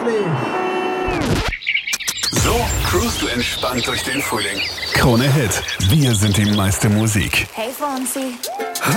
Party. So cruist du entspannt durch den Frühling. Krone Hit. Wir sind die meiste Musik. Hey Fonsi.